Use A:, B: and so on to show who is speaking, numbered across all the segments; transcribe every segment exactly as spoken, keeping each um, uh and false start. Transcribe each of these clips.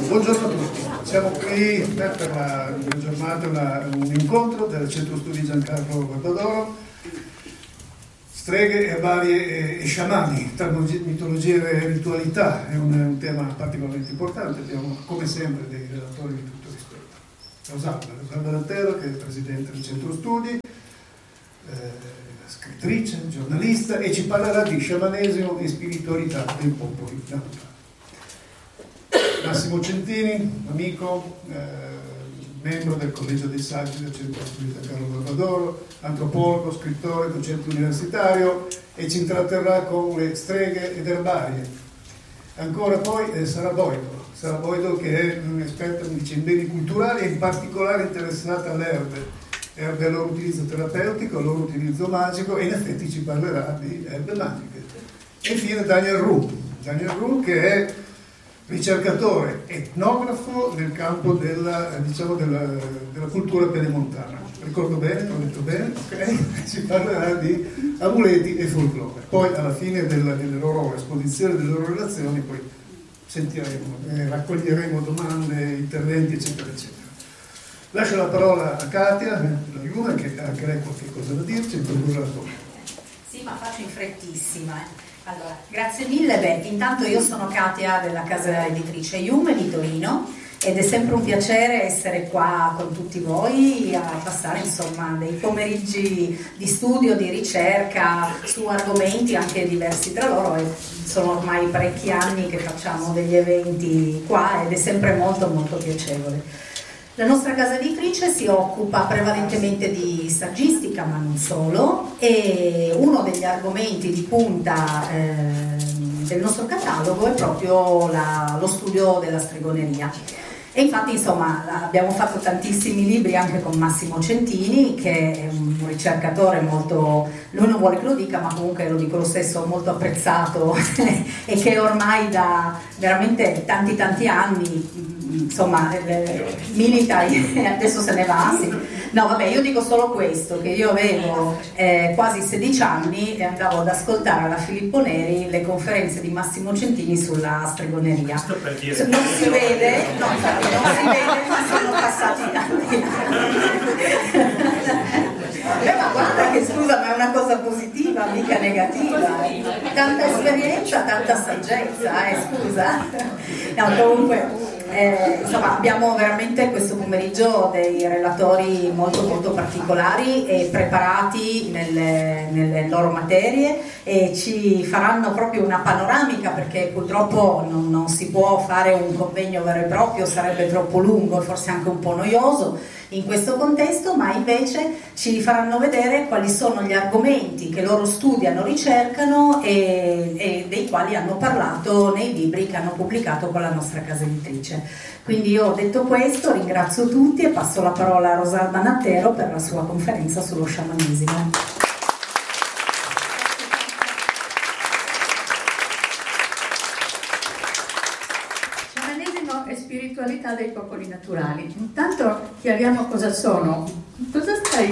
A: Buongiorno a tutti, siamo qui per la, una giornata, una, un incontro del Centro Studi Giancarlo Guardadoro, streghe, erbarie e, e sciamani, tra mitologia e ritualità, è un, un tema particolarmente importante. Abbiamo come sempre dei relatori di tutto rispetto. Rosalba, Rosalba Lantero, che è presidente del Centro Studi, eh, scrittrice, giornalista, e ci parlerà di sciamanesimo e spiritualità dei popoli naturali. Massimo Centini, amico, eh, membro del Collegio dei Saggi del Centro Studi Giancarlo Guardadoro, antropologo, scrittore, docente universitario, e ci intratterrà con le streghe ed erbarie. Ancora poi eh, Sara Boido, Sara Boido che è un'esperta in beni culturali e in particolare interessata alle erbe, erbe al loro utilizzo terapeutico, al loro utilizzo magico, e in effetti ci parlerà di erbe magiche. E infine Daniel Roux, Daniel Roux che è ricercatore, etnografo nel campo della, diciamo della, della cultura pedemontana. Ricordo bene, ho detto bene, ok? Ci parlerà di amuleti e folklore. Poi alla fine della, delle loro esposizioni, delle loro relazioni, poi sentiremo, eh, raccoglieremo domande, interventi, eccetera, eccetera. Lascio la parola a Katia, la Luna, che anche lei qualche cosa da dirci, e produrrà la tua.
B: Sì, ma faccio in frettissima. Eh. Allora, grazie mille. Beh, intanto io sono Katia della casa editrice Iume di Torino, ed è sempre un piacere essere qua con tutti voi a passare insomma dei pomeriggi di studio, di ricerca su argomenti anche diversi tra loro, e sono ormai parecchi anni che facciamo degli eventi qua ed è sempre molto molto piacevole. La nostra casa editrice si occupa prevalentemente di saggistica, ma non solo, e uno degli argomenti di punta eh, del nostro catalogo è proprio la, lo studio della stregoneria. E infatti insomma abbiamo fatto tantissimi libri anche con Massimo Centini, che è un ricercatore molto, lui non vuole che lo dica, ma comunque lo dico lo stesso, molto apprezzato e che ormai da veramente tanti tanti anni insomma eh, milita, adesso se ne va, sì. No vabbè, io dico solo questo, che io avevo eh, quasi sedici anni e andavo ad ascoltare alla Filippo Neri le conferenze di Massimo Centini sulla stregoneria. Non si vede, no, infatti non si vede, ma sono passati tanti anni. Beh, ma guarda che scusa, ma è una cosa positiva, mica negativa. Tanta esperienza, tanta saggezza, eh, scusa. No, comunque Eh, insomma abbiamo veramente questo pomeriggio dei relatori molto molto particolari e preparati nelle, nelle loro materie, e ci faranno proprio una panoramica, perché purtroppo non, non si può fare un convegno vero e proprio, sarebbe troppo lungo e forse anche un po' noioso in questo contesto, ma invece ci faranno vedere quali sono gli argomenti che loro studiano, ricercano e, e dei quali hanno parlato nei libri che hanno pubblicato con la nostra casa editrice. Quindi io ho detto questo, ringrazio tutti e passo la parola a Rosalba Lantero per la sua conferenza sullo sciamanesimo.
C: Sciamanesimo e spiritualità dei popoli naturali. Intanto chiariamo cosa sono. Cosa stai?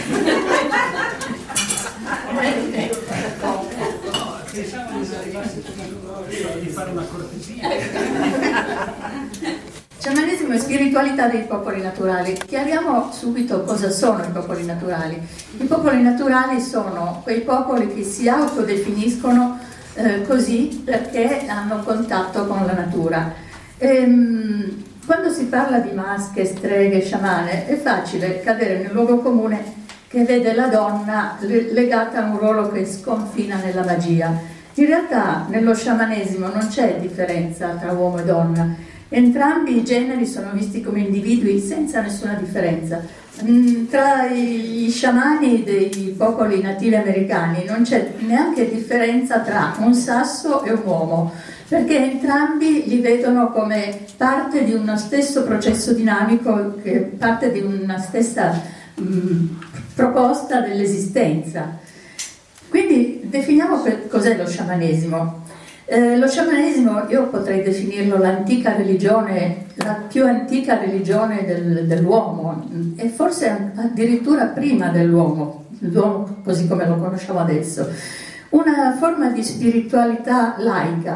A: Di fare una cortesia.
C: Sciamanesimo e spiritualità dei popoli naturali. Chiariamo subito cosa sono i popoli naturali. I popoli naturali sono quei popoli che si autodefiniscono eh, così perché hanno contatto con la natura. Ehm, quando si parla di masche, streghe, sciamane, è facile cadere nel luogo comune che vede la donna legata a un ruolo che sconfina nella magia. In realtà nello sciamanesimo non c'è differenza tra uomo e donna, entrambi i generi sono visti come individui senza nessuna differenza. Tra gli sciamani dei popoli nativi americani non c'è neanche differenza tra un sasso e un uomo, perché entrambi li vedono come parte di uno stesso processo dinamico, che parte di una stessa mh, proposta dell'esistenza. Quindi definiamo per cos'è lo sciamanesimo. Eh, lo sciamanesimo io potrei definirlo l'antica religione, la più antica religione del, dell'uomo, e forse addirittura prima dell'uomo, l'uomo così come lo conosciamo adesso. Una forma di spiritualità laica,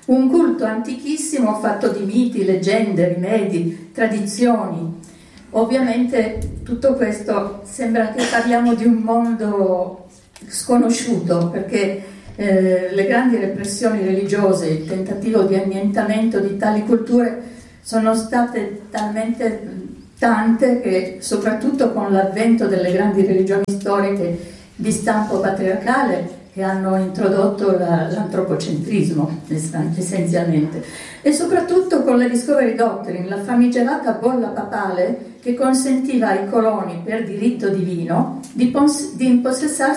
C: Un culto antichissimo fatto di miti, leggende, rimedi, tradizioni. Ovviamente tutto questo sembra che parliamo di un mondo sconosciuto, perché eh, le grandi repressioni religiose, il tentativo di annientamento di tali culture sono state talmente tante che, soprattutto con l'avvento delle grandi religioni storiche di stampo patriarcale, che hanno introdotto la, l'antropocentrismo essenzialmente, e soprattutto con la Discovery Doctrine, la famigerata bolla papale che consentiva ai coloni per diritto divino di, pos- di impossessarsi